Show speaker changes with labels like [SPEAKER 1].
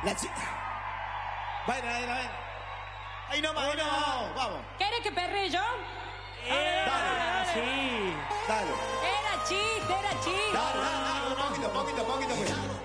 [SPEAKER 1] La chica. Bueno, ahí nomás, vamos.
[SPEAKER 2] ¿Querés que perre yo?
[SPEAKER 1] Dale.
[SPEAKER 3] Sí.
[SPEAKER 1] Dale.
[SPEAKER 2] Era chiste.
[SPEAKER 1] Dale, poquito, pues.